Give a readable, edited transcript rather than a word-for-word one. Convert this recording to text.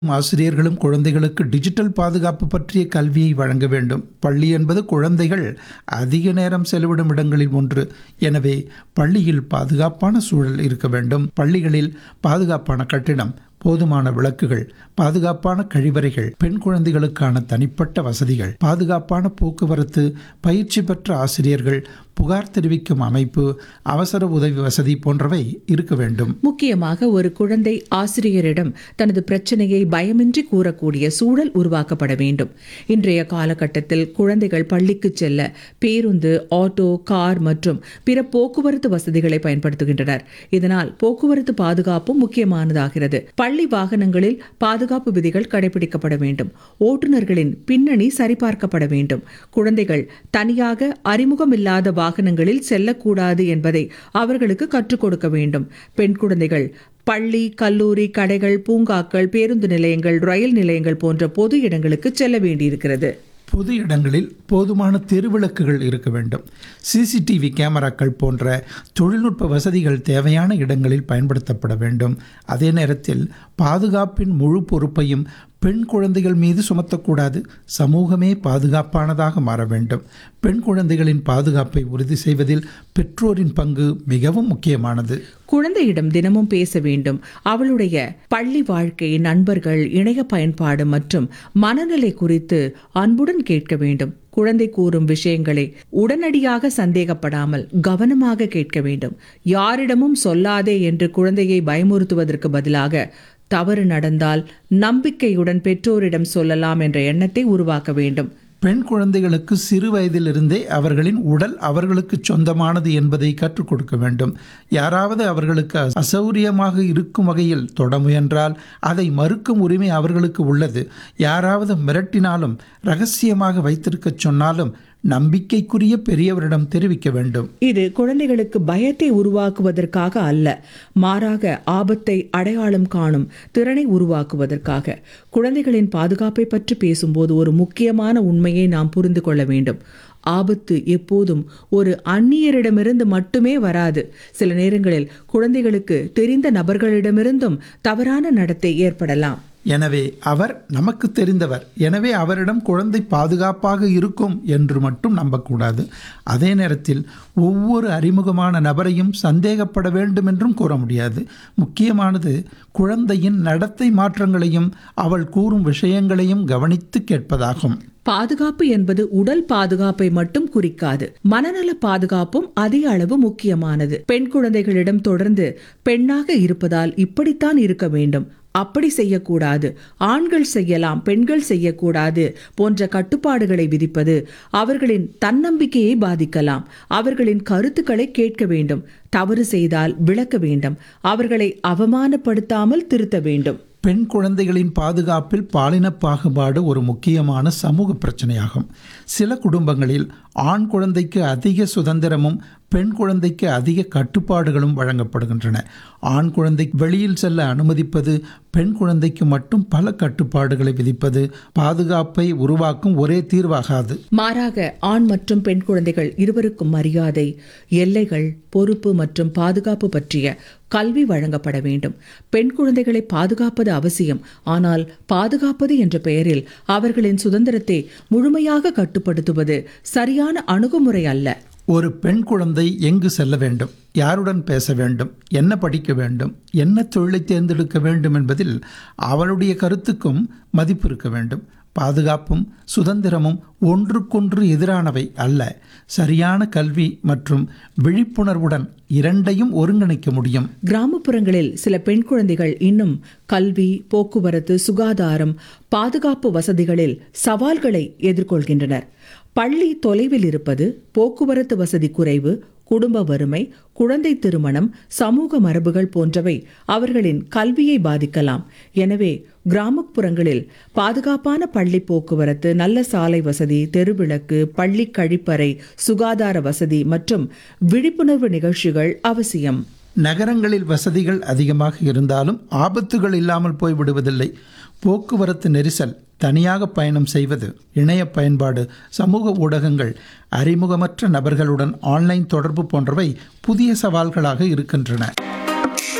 ஆசிரியர்களும் குழந்தைகளுக்கு டிஜிட்டல் பாதுகாப்பு பற்றிய கல்வியை வழங்க வேண்டும். பள்ளி என்பது குழந்தைகள் அதிக நேரம் செலவிடும் இடங்களில் ஒன்று. எனவே பள்ளியில் பாதுகாப்பான சூழல் இருக்க வேண்டும். பள்ளிகளில் பாதுகாப்பான கட்டிடம், போதுமான விளக்குகள், பாதுகாப்பான கழிவறைகள், பெண் குழந்தைகளுக்கான தனிப்பட்ட வசதிகள், பாதுகாப்பான போக்குவரத்து, பயிற்சி பெற்ற ஆசிரியர்கள், புகார் தெரிவிக்கும் அமைப்பு, அவசர உதவி வசதி போன்றவை இருக்க வேண்டும். முக்கியமாக ஒரு குழந்தை ஆசிரியரிடம் தனது பிரச்சனையை பயமின்றி கூறக்கூடிய சூழல் உருவாக்கப்பட வேண்டும். இன்றைய காலகட்டத்தில் குழந்தைகள் பள்ளிக்கு செல்ல பேருந்து, ஆட்டோ, கார் மற்றும் பிற போக்குவரத்து வசதிகளை பயன்படுத்துகின்றனர். இதனால் போக்குவரத்து பாதுகாப்பும் முக்கியமானதாகிறது. பள்ளி வாகனங்களில் பாதுகாப்பு விதிகள் கடைபிடிக்கப்பட வேண்டும். ஓட்டுநர்களின் பின்னணி சரிபார்க்கப்பட வேண்டும். குழந்தைகள் தனியாக அறிமுகமில்லாத வாகனங்களில் செல்லக்கூடாது என்பதை அவர்களுக்கு கற்றுக் கொடுக்க வேண்டும். பெண் குழந்தைகள் பள்ளி, கல்லூரி, கடைகள், பூங்காக்கள், பேருந்து நிலையங்கள், ரயில் நிலையங்கள் போன்ற பொது இடங்களுக்கு செல்ல வேண்டியிருக்கிறது. பொது இடங்களில் போதுமான தெருவிளக்குகள் இருக்க வேண்டும். சிசிடிவி கேமராக்கள் போன்ற தொழில்நுட்ப வசதிகள் தேவையான இடங்களில் பயன்படுத்தப்பட வேண்டும். அதே நேரத்தில் பாதுகாப்பின் முழு பொறுப்பையும் பெண் குழந்தைகள் மீது சுமத்தக்கூடாது. சமூகமே பாதுகாப்பானதாக மாற வேண்டும். பெண் குழந்தைகளின் பாதுகாப்பை உறுதி செய்வதில் பெற்றோரின் பங்கு மிகவும் முக்கியமானது. குழந்தையிடம் தினமும் பேச வேண்டும். அவளுடைய பள்ளி வாழ்க்கை, நண்பர்கள், இணைய பயன்பாடு மற்றும் மனநிலை குறித்து அன்புடன் கேட்க வேண்டும். குழந்தை கூறும் விஷயங்களை உடனடியாக சந்தேகப்படாமல் கவனமாக கேட்க வேண்டும். யாரிடமும் சொல்லாதே என்று குழந்தையை பயமுறுத்துவதற்கு பதிலாக தவறு நடந்தால் நம்பிக்கையுடன் பெற்றோரிடம் சொல்லலாம் என்ற எண்ணத்தை உருவாக்க வேண்டும். பெண் குழந்தைகளுக்கு சிறு வயதிலிருந்தே அவர்களின் உடல் அவர்களுக்கு சொந்தமானது என்பதை கற்றுக் கொடுக்க வேண்டும். யாராவது அவர்களுக்கு அசௌரியமாக இருக்கும் வகையில் தொட முயன்றால் அதை மறுக்கும் உரிமை அவர்களுக்கு உள்ளது. யாராவது மிரட்டினாலும் ரகசியமாக வைத்திருக்க சொன்னாலும் நம்பிக்கைக்குரிய பெரியவரிடம் தெரிவிக்க வேண்டும். இது குழந்தைகளுக்கு பயத்தை உருவாக்குவதற்காக அல்ல, மாறாக ஆபத்தை அடையாளம் காணும் திறனை உருவாக்குவதற்காக. குழந்தைகளின் பாதுகாப்பை பற்றி பேசும்போது ஒரு முக்கியமான உண்மையை நாம் புரிந்து கொள்ள வேண்டும். ஆபத்து எப்போதும் ஒரு அந்நியரிடமிருந்து மட்டுமே வராது. சில நேரங்களில் குழந்தைகளுக்கு தெரிந்த நபர்களிடமிருந்தும் தவறான நடத்தை ஏற்படலாம். எனவே அவர் நமக்கு தெரிந்தவர், எனவே அவரிடம் குழந்தை பாதுகாப்பாக இருக்கும் என்று மட்டும் நம்பக்கூடாது. அதே நேரத்தில் ஒவ்வொரு அறிமுகமான நபரையும் சந்தேகப்பட வேண்டும் என்றும் கூற முடியாது. முக்கியமானது குழந்தையின் நடத்தை மாற்றங்களையும் அவள் கூறும் விஷயங்களையும் கவனித்து கேட்பதாகும். பாதுகாப்பு என்பது உடல் பாதுகாப்பை மட்டும் குறிக்காது, மனநல பாதுகாப்பும் அதிக அளவு முக்கியமானது. பெண் குழந்தைகளிடம் தொடர்ந்து பெண்ணாக இருப்பதால் இப்படித்தான் இருக்க வேண்டும், அப்படி செய்யக்கூடாது, ஆண்கள் செய்யலாம், பெண்கள் செய்யக்கூடாது போன்ற கட்டுப்பாடுகளை விதிப்பது அவர்களின் தன்னம்பிக்கையை பாதிக்கலாம். அவர்களின் கருத்துக்களை கேட்க வேண்டும். தவறு செய்தால் விளக்க வேண்டும். அவர்களை அவமானப்படுத்தாமல் திருத்த வேண்டும். பெண் குழந்தைகளின் பாதுகாப்பில் பாலின பாகுபாடு ஒரு முக்கியமான சமூக பிரச்சனையாகும். சில குடும்பங்களில் ஆண் குழந்தைக்கு அதிக சுதந்திரமும் பெண் குழந்தைக்கு அதிக கட்டுப்பாடுகளும் வழங்கப்படுகின்றன. ஆண் குழந்தை வெளியில் செல்ல அனுமதிப்பது, பெண் குழந்தைக்கு மட்டும் பல கட்டுப்பாடுகளை விதிப்பது பாதுகாப்பை உருவாக்கும் ஒரே தீர்வாகாது. மாறாக ஆண் மற்றும் பெண் குழந்தைகள் இருவருக்கும் மரியாதை, எல்லைகள், பொறுப்பு மற்றும் பாதுகாப்பு பற்றிய கல்வி வழங்கப்பட வேண்டும். பெண் குழந்தைகளை பாதுகாப்பது அவசியம், ஆனால் பாதுகாப்பது என்ற பெயரில் அவர்களின் சுதந்திரத்தை முழுமையாக கட்டுப்படுத்துவது சரியான அணுகுமுறை அல்ல. ஒரு பெண் குழந்தை எங்கு செல்ல வேண்டும், யாருடன் பேச வேண்டும், என்ன படிக்க வேண்டும், என்ன தொழிலை தேர்ந்தெடுக்க வேண்டும் என்பதில் அவளுடைய கருத்துக்கும் மதிப்பு இருக்க வேண்டும். பாதுகாப்பும் சுதந்திரமும் ஒன்றுக்கொன்று எதிரானவை அல்ல. சரியான கல்வி மற்றும் விழிப்புணர்வுடன் இரண்டையும் ஒருங்கிணைக்க முடியும். கிராமப்புறங்களில் சில பெண் குழந்தைகள் இன்னும் கல்வி, போக்குவரத்து, சுகாதாரம், பாதுகாப்பு வசதிகளில் சவால்களை எதிர்கொள்கின்றனர். பள்ளி தொலைவில் இருப்பது, போக்குவரத்து வசதி குறைவு, குடும்ப வறுமை, குழந்தை திருமணம், சமூக மரபுகள் போன்றவை அவர்களின் கல்வியை பாதிக்கலாம். எனவே கிராமப்புறங்களில் பாதுகாப்பான பள்ளி போக்குவரத்து, நல்ல சாலை வசதி, தெருவிளக்கு, பள்ளி கழிப்பறை, சுகாதார வசதி மற்றும் விழிப்புணர்வு நிகழ்ச்சிகள் அவசியம். நகரங்களில் வசதிகள் அதிகமாக இருந்தாலும் ஆபத்துகள் இல்லாமல் போய்விடுவதில்லை. போக்குவரத்து நெரிசல், தனியாக பயணம் செய்வது, இணைய பயன்பாடு, சமூக ஊடகங்கள், அறிமுகமற்ற நபர்களுடன் ஆன்லைன் தொடர்பு போன்றவை புதிய சவால்களாக இருக்கின்றன.